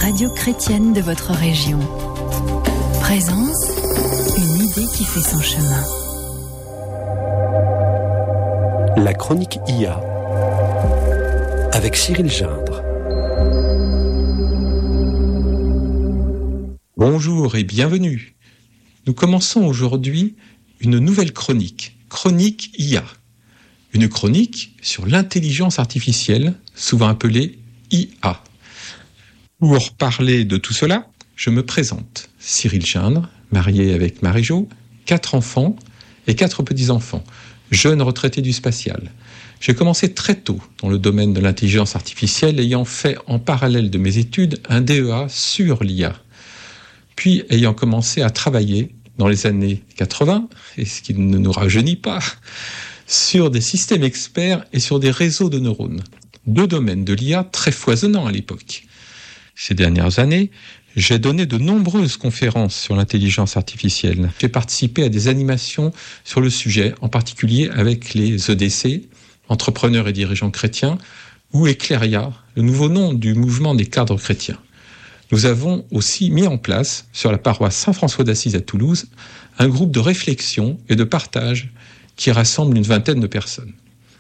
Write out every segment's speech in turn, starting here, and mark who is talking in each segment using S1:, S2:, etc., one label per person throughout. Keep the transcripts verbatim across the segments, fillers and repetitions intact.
S1: radio chrétienne de votre région. Présence, une idée qui fait son chemin.
S2: La chronique I A avec Cyril Gindre.
S3: Bonjour et bienvenue. Nous commençons aujourd'hui une nouvelle chronique, chronique I A. Une chronique sur l'intelligence artificielle, souvent appelée I A. Pour parler de tout cela, je me présente. Cyril Gindre, marié avec Marie-Jo, quatre enfants et quatre petits-enfants, jeune retraité du spatial. J'ai commencé très tôt dans le domaine de l'intelligence artificielle, ayant fait en parallèle de mes études un D E A sur l'I A. Puis ayant commencé à travailler dans les années quatre-vingts, et ce qui ne nous rajeunit pas, sur des systèmes experts et sur des réseaux de neurones. Deux domaines de l'I A très foisonnants à l'époque. Ces dernières années, j'ai donné de nombreuses conférences sur l'intelligence artificielle. J'ai participé à des animations sur le sujet, en particulier avec les E D C, Entrepreneurs et Dirigeants Chrétiens, ou Ecléria, le nouveau nom du mouvement des cadres chrétiens. Nous avons aussi mis en place, sur la paroisse Saint-François d'Assise à Toulouse, un groupe de réflexion et de partage qui rassemble une vingtaine de personnes.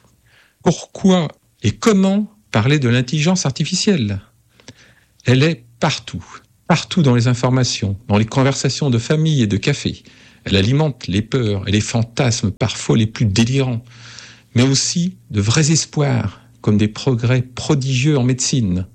S3: Pourquoi et comment parler de l'intelligence artificielle ? Elle est partout, partout dans les informations, dans les conversations de famille et de café. Elle alimente les peurs et les fantasmes parfois les plus délirants, mais aussi de vrais espoirs, comme des progrès prodigieux en médecine.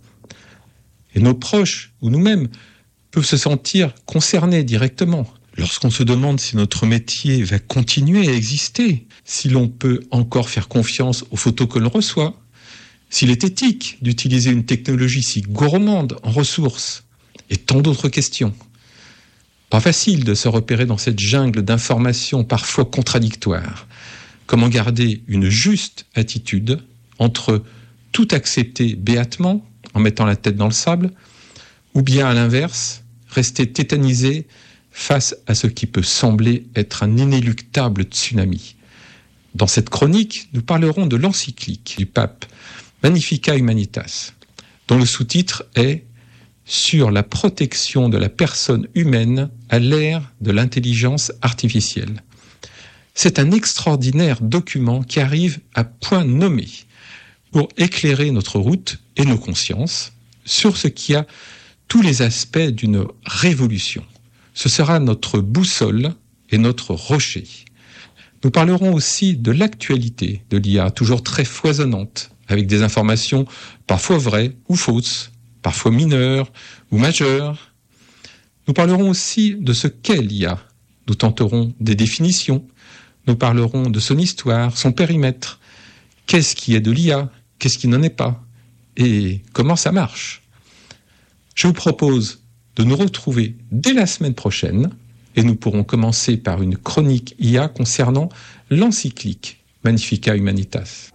S3: Et nos proches, ou nous-mêmes, peuvent se sentir concernés directement. Lorsqu'on se demande si notre métier va continuer à exister, si l'on peut encore faire confiance aux photos que l'on reçoit, s'il est éthique d'utiliser une technologie si gourmande en ressources, et tant d'autres questions. Pas facile de se repérer dans cette jungle d'informations parfois contradictoires. Comment garder une juste attitude entre tout accepter béatement, en mettant la tête dans le sable, ou bien à l'inverse, rester tétanisé face à ce qui peut sembler être un inéluctable tsunami. Dans cette chronique, nous parlerons de l'encyclique du pape Magnificat Humanitas, dont le sous-titre est « Sur la protection de la personne humaine à l'ère de l'intelligence artificielle ». C'est un extraordinaire document qui arrive à point nommé pour éclairer notre route et nos consciences sur ce qui a tous les aspects d'une révolution. Ce sera notre boussole et notre rocher. Nous parlerons aussi de l'actualité de l'I A, toujours très foisonnante, avec des informations parfois vraies ou fausses, parfois mineures ou majeures. Nous parlerons aussi de ce qu'est l'I A. Nous tenterons des définitions. Nous parlerons de son histoire, son périmètre. Qu'est-ce qui est de l'I A ? Qu'est-ce qui n'en est pas ? Et comment ça marche ? Je vous propose de nous retrouver dès la semaine prochaine et nous pourrons commencer par une chronique I A concernant l'encyclique Magnificat Humanitas.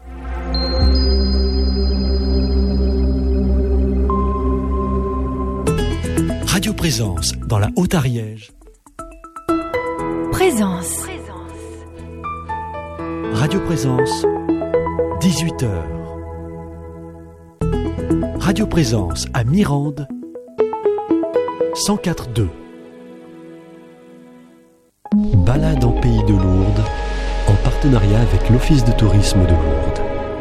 S2: Radio Présence dans la Haute-Ariège.
S1: Présence.
S2: Radio Présence, dix-huit heures. Radio Présence à Mirande, cent quatre virgule deux. Balade en pays de Lourdes, en partenariat avec l'Office de tourisme de Lourdes.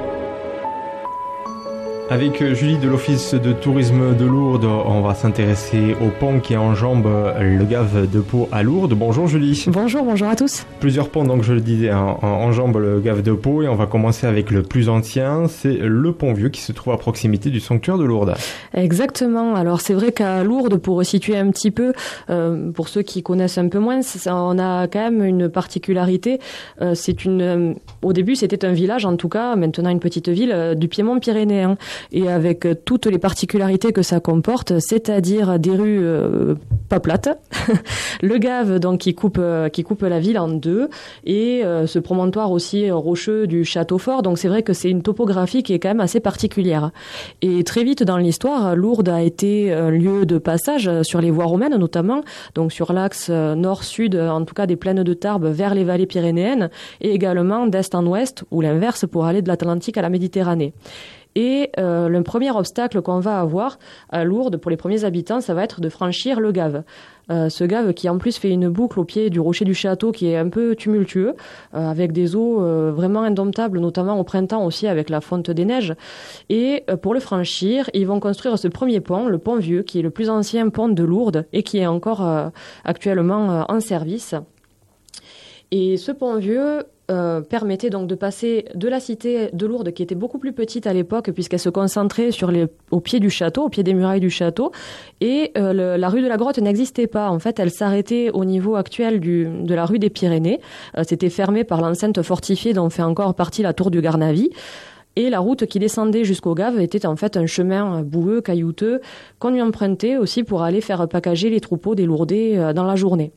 S4: Avec Julie de l'Office de tourisme de Lourdes, on va s'intéresser au pont qui enjambe le Gave de Pau à Lourdes. Bonjour Julie.
S5: Bonjour, bonjour à tous.
S4: Plusieurs ponts, donc je le disais, enjambent le Gave de Pau et on va commencer avec le plus ancien, c'est le pont vieux qui se trouve à proximité du sanctuaire de Lourdes.
S5: Exactement, alors c'est vrai qu'à Lourdes, pour resituer un petit peu, euh, pour ceux qui connaissent un peu moins, on a quand même une particularité. Euh, c'est une, euh, au début c'était un village en tout cas, maintenant une petite ville euh, du Piémont pyrénéen. Et avec toutes les particularités que ça comporte, c'est-à-dire des rues euh, pas plates, le Gave donc qui coupe euh, qui coupe la ville en deux, et euh, ce promontoire aussi rocheux du château fort. Donc c'est vrai que c'est une topographie qui est quand même assez particulière. Et très vite dans l'histoire, Lourdes a été un lieu de passage sur les voies romaines notamment, donc sur l'axe nord-sud, en tout cas des plaines de Tarbes vers les vallées pyrénéennes, et également d'est en ouest ou l'inverse pour aller de l'Atlantique à la Méditerranée. Et euh, le premier obstacle qu'on va avoir à Lourdes pour les premiers habitants, ça va être de franchir le Gave. Euh, ce Gave qui en plus fait une boucle au pied du rocher du château qui est un peu tumultueux, euh, avec des eaux euh, vraiment indomptables, notamment au printemps aussi avec la fonte des neiges. Et euh, pour le franchir, ils vont construire ce premier pont, le pont Vieux, qui est le plus ancien pont de Lourdes et qui est encore euh, actuellement euh, en service. Et ce pont Vieux euh, permettait donc de passer de la cité de Lourdes, qui était beaucoup plus petite à l'époque, puisqu'elle se concentrait sur les, au pied du château, au pied des murailles du château, et euh, le, la rue de la Grotte n'existait pas. En fait, elle s'arrêtait au niveau actuel du, de la rue des Pyrénées. Euh, c'était fermé par l'enceinte fortifiée dont fait encore partie la tour du Garnavy. Et la route qui descendait jusqu'au Gave était en fait un chemin boueux, caillouteux, qu'on y empruntait aussi pour aller faire packager les troupeaux des Lourdais dans la journée.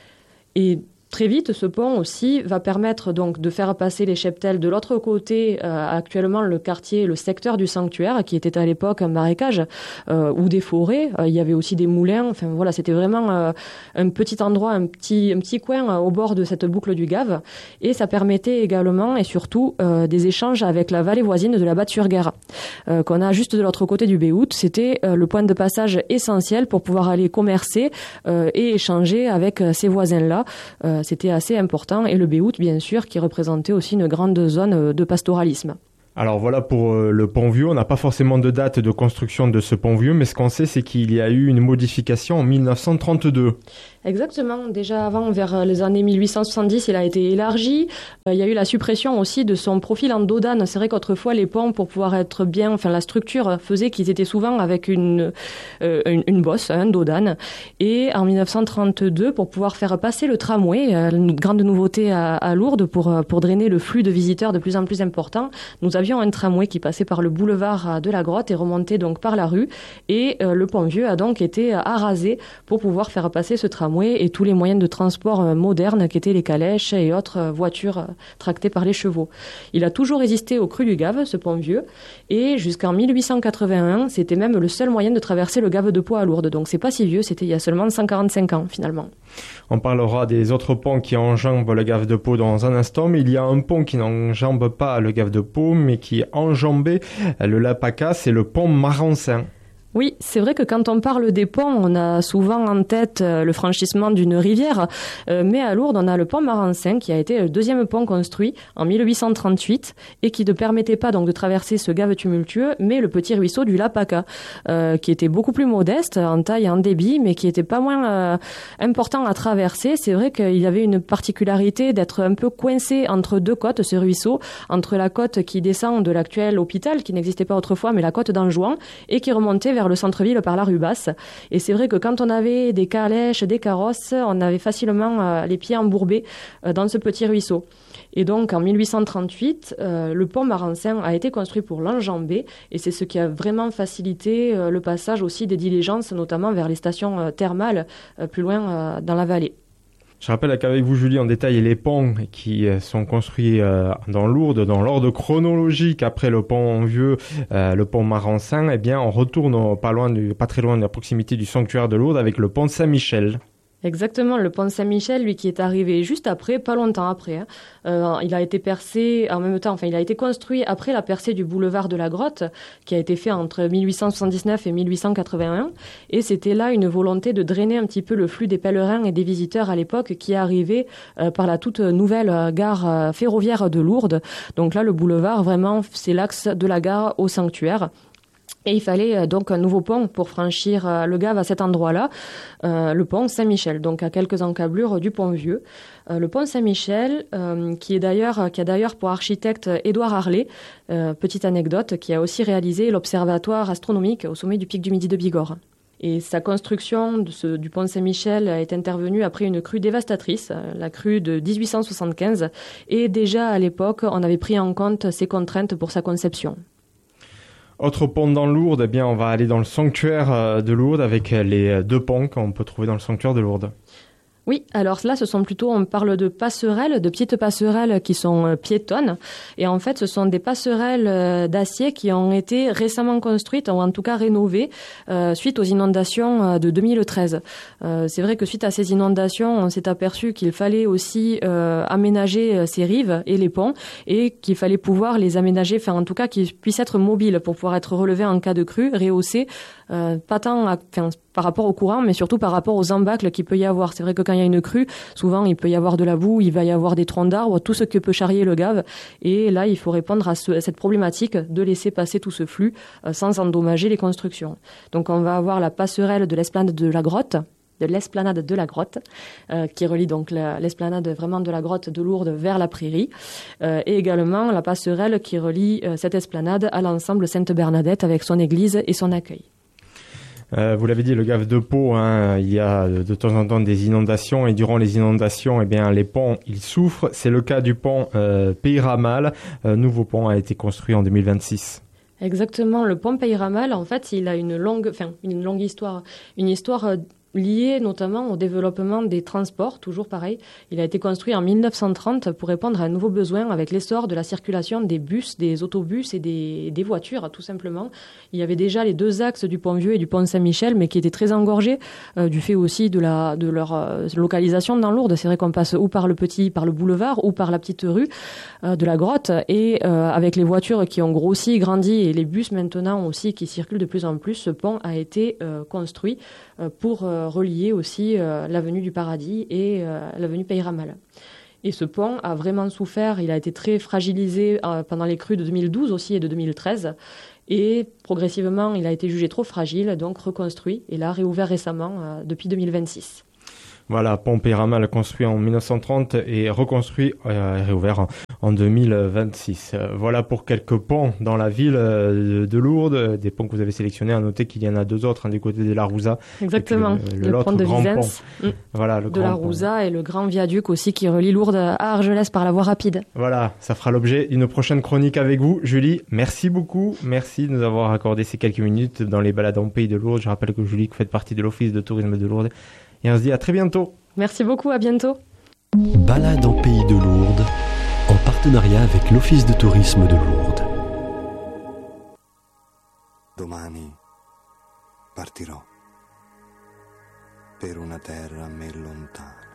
S5: Et très vite, ce pont aussi va permettre donc de faire passer les cheptels de l'autre côté, euh, actuellement le quartier, le secteur du sanctuaire, qui était à l'époque un marécage, euh, ou des forêts. Euh, il y avait aussi des moulins. Enfin voilà, c'était vraiment euh, un petit endroit, un petit, un petit coin euh, au bord de cette boucle du Gave. Et ça permettait également et surtout euh, des échanges avec la vallée voisine de la Batte-sur-Guerre, euh, qu'on a juste de l'autre côté du Béhout. C'était euh, le point de passage essentiel pour pouvoir aller commercer euh, et échanger avec euh, ces voisins-là. Euh, C'était assez important. Et le Béhout, bien sûr, qui représentait aussi une grande zone de pastoralisme.
S4: Alors voilà pour euh, le pont Vieux. On n'a pas forcément de date de construction de ce pont Vieux, mais ce qu'on sait, c'est qu'il y a eu une modification en mille neuf cent trente-deux.
S5: Exactement. Déjà avant, vers les années mille huit cent soixante-dix, il a été élargi. Euh, il y a eu la suppression aussi de son profil en dodane. C'est vrai qu'autrefois, les ponts, pour pouvoir être bien, enfin la structure faisait qu'ils étaient souvent avec une, euh, une, une bosse, un dodane. Et en mille neuf cent trente-deux, pour pouvoir faire passer le tramway, euh, une grande nouveauté à, à Lourdes, pour, pour drainer le flux de visiteurs de plus en plus important, nous avions un tramway qui passait par le boulevard de la Grotte et remontait donc par la rue. Et euh, le pont Vieux a donc été arasé pour pouvoir faire passer ce tramway et tous les moyens de transport modernes qui étaient les calèches et autres voitures tractées par les chevaux. Il a toujours résisté au cru du Gave, ce pont Vieux, et jusqu'en mille huit cent quatre-vingt-un, c'était même le seul moyen de traverser le Gave de Pau à Lourdes. Donc c'est pas si vieux, c'était il y a seulement cent quarante-cinq ans finalement.
S4: On parlera des autres ponts qui enjambent le Gave de Pau dans un instant, mais il y a un pont qui n'enjambe pas le Gave de Pau, mais qui enjambait le Lapaca, c'est le pont Marancin.
S5: Oui, c'est vrai que quand on parle des ponts, on a souvent en tête le franchissement d'une rivière, euh, mais à Lourdes, on a le pont Marancin qui a été le deuxième pont construit en mille huit cent trente-huit et qui ne permettait pas donc de traverser ce Gave tumultueux, mais le petit ruisseau du Lapaca, euh, qui était beaucoup plus modeste en taille et en débit, mais qui était pas moins euh, important à traverser. C'est vrai qu'il avait une particularité d'être un peu coincé entre deux côtes, ce ruisseau, entre la côte qui descend de l'actuel hôpital, qui n'existait pas autrefois, mais la côte d'Anjouan, et qui remontait vers vers le centre-ville par la rue Basse. Et c'est vrai que quand on avait des calèches, des carrosses, on avait facilement euh, les pieds embourbés euh, dans ce petit ruisseau. Et donc en mille huit cent trente-huit, euh, le pont Marancin a été construit pour l'enjamber et c'est ce qui a vraiment facilité euh, le passage aussi des diligences, notamment vers les stations euh, thermales euh, plus loin euh, dans la vallée.
S4: Je rappelle qu'avec vous, Julie, on détaille les ponts qui sont construits euh, dans Lourdes, dans l'ordre chronologique après le pont Vieux, euh, le pont Marancin. Eh bien, on retourne pas loin, du, pas très loin de la proximité du sanctuaire de Lourdes avec le pont Saint-Michel.
S5: Exactement, le pont Saint-Michel, lui qui est arrivé juste après, pas longtemps après. Hein. Euh, il a été percé en même temps, enfin il a été construit après la percée du boulevard de la Grotte, qui a été fait entre mille huit cent soixante-dix-neuf et mille huit cent quatre-vingt-un. Et c'était là une volonté de drainer un petit peu le flux des pèlerins et des visiteurs à l'époque qui arrivaient euh, par la toute nouvelle gare euh, ferroviaire de Lourdes. Donc là, le boulevard, vraiment, c'est l'axe de la gare au sanctuaire. Et il fallait donc un nouveau pont pour franchir le Gave à cet endroit-là, euh, le pont Saint-Michel, donc à quelques encablures du pont Vieux. Euh, le pont Saint-Michel, euh, qui est d'ailleurs, qui a d'ailleurs pour architecte Édouard Harlet, euh, petite anecdote, qui a aussi réalisé l'observatoire astronomique au sommet du pic du Midi de Bigorre. Et sa construction de ce, du pont Saint-Michel est intervenue après une crue dévastatrice, la crue de dix-huit cent soixante-quinze, et déjà à l'époque, on avait pris en compte ces contraintes pour sa conception.
S4: Autre pont dans Lourdes, eh bien, on va aller dans le sanctuaire de Lourdes avec les deux ponts qu'on peut trouver dans le sanctuaire de Lourdes.
S5: Oui, alors là, ce sont plutôt, on parle de passerelles, de petites passerelles qui sont euh, piétonnes. Et en fait, ce sont des passerelles euh, d'acier qui ont été récemment construites, ou en tout cas rénovées, euh, suite aux inondations euh, de deux mille treize. Euh, c'est vrai que suite à ces inondations, on s'est aperçu qu'il fallait aussi euh, aménager euh, ces rives et les ponts, et qu'il fallait pouvoir les aménager, enfin en tout cas qu'ils puissent être mobiles pour pouvoir être relevés en cas de crue, rehaussés, euh, pas tant à, enfin, par rapport au courant, mais surtout par rapport aux embâcles qu'il peut y avoir. C'est vrai que quand il y a une crue, souvent il peut y avoir de la boue, il va y avoir des troncs d'arbres, tout ce que peut charrier le gave. Et là, il faut répondre à, ce, à cette problématique de laisser passer tout ce flux euh, sans endommager les constructions. Donc on va avoir la passerelle de l'esplanade de la grotte, de l'esplanade de la grotte, euh, qui relie donc la, l'esplanade vraiment de la grotte de Lourdes vers la prairie, euh, et également la passerelle qui relie euh, cette esplanade à l'ensemble Sainte-Bernadette avec son église et son accueil.
S4: Euh, vous l'avez dit, le gave de Pau, hein, il y a de, de temps en temps des inondations, et durant les inondations, eh bien, les ponts, ils souffrent. C'est le cas du pont euh, Peyramal. Un nouveau pont a été construit en deux mille vingt-six.
S5: Exactement, le pont Peyramal, en fait, il a une longue, enfin, une longue histoire, une histoire euh, lié notamment au développement des transports, toujours pareil. Il a été construit en mille neuf cent trente pour répondre à un nouveau besoin avec l'essor de la circulation des bus, des autobus et des, des voitures, tout simplement. Il y avait déjà les deux axes du pont Vieux et du pont Saint-Michel, mais qui étaient très engorgés euh, du fait aussi de, la, de leur euh, localisation dans Lourdes. C'est vrai qu'on passe ou par le petit, par le boulevard ou par la petite rue euh, de la grotte, et euh, avec les voitures qui ont grossi, grandi, et les bus maintenant aussi qui circulent de plus en plus, ce pont a été euh, construit euh, pour euh, relier aussi euh, l'avenue du Paradis et euh, l'avenue Peyramal. Et ce pont a vraiment souffert, il a été très fragilisé euh, pendant les crues de deux mille douze aussi et de deux mille treize. Et progressivement, il a été jugé trop fragile, donc reconstruit, et là réouvert récemment euh, depuis deux mille vingt-six.
S4: Voilà, pont Peyramal construit en mille neuf cent trente et reconstruit euh, et réouvert en, en deux mille vingt-six. Euh, voilà pour quelques ponts dans la ville euh, de Lourdes, des ponts que vous avez sélectionnés. À noter qu'il y en a deux autres, hein, du côté de la Rouza.
S5: Exactement,
S4: le, le,
S5: le
S4: l'autre
S5: pont de
S4: grand
S5: Visence,
S4: pont. Mmh. Voilà, le
S5: de
S4: grand
S5: la Rouza pont. Et le grand viaduc aussi qui relie Lourdes à Argelès par la voie rapide.
S4: Voilà, ça fera l'objet d'une prochaine chronique avec vous. Julie, merci beaucoup. Merci de nous avoir accordé ces quelques minutes dans les balades en Pays de Lourdes. Je rappelle que Julie, vous faites partie de l'Office de tourisme de Lourdes. Et on se dit à très bientôt.
S5: Merci beaucoup, à bientôt.
S2: Balade en Pays de Lourdes, en partenariat avec l'Office de tourisme de Lourdes.
S6: Domani partirò per una terra a me lontana.